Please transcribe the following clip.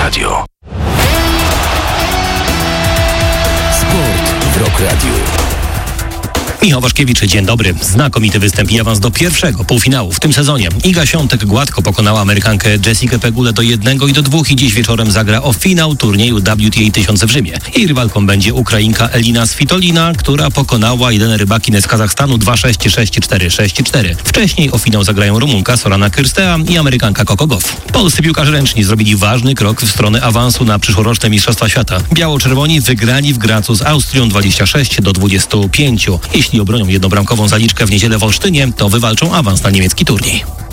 Radio. Sport w Rock Radio. Michał Waszkiewicz, dzień dobry. Znakomity występ i awans do pierwszego półfinału w tym sezonie. Iga Świątek gładko pokonała Amerykankę Jessikę Pegulę do 1 i do 2 i dziś wieczorem zagra o finał turnieju WTA 1000 w Rzymie. Jej rywalką będzie Ukrainka Elina Svitolina, która pokonała Jelenę Rybakinę z Kazachstanu 2-6, 6-4, 6-4. Wcześniej o finał zagrają Rumunka Sorana Kyrstea i Amerykanka Coco Gauff. Polscy piłkarze ręczni zrobili ważny krok w stronę awansu na przyszłoroczne Mistrzostwa Świata. Biało-czerwoni wygrali w Gracu z Austrią 26-25. Jeśli obronią jednobramkową zaliczkę w niedzielę w Olsztynie, to wywalczą awans na niemiecki turniej.